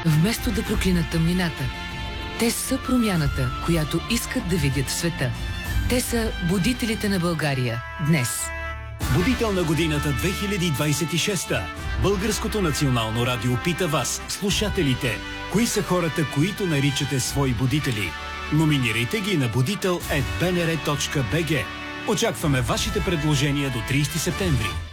Вместо да проклинат тъмнината, те са промяната, която искат да видят в света. Те са будителите на България днес. Будител на годината 2026. Българското национално радио пита вас, слушателите, кои са хората, които наричате свои будители. Номинирайте ги на buditел@bnr.bg. Очакваме вашите предложения до 30 септември.